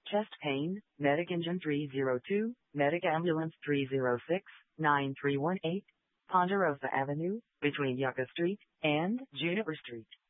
chest pain, Medic Engine 302, Medic Ambulance 306-9318, Ponderosa Avenue, between Yucca Street and Juniper Street.